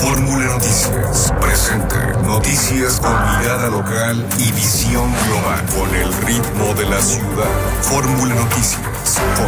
Fórmula Noticias presenta noticias con mirada local y visión global con el ritmo de la ciudad. Fórmula Noticias.